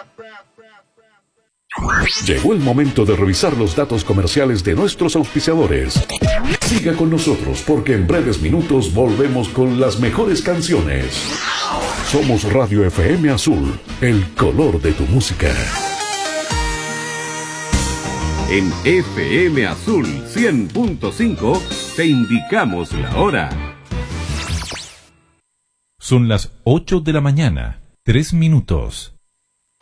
Llegó el momento de revisar los datos comerciales de nuestros auspiciadores. Siga con nosotros porque en breves minutos volvemos con las mejores canciones. Somos Radio FM Azul, el color de tu música. En FM Azul 100.5 te indicamos la hora. Son las 8 de la mañana, 3 minutos.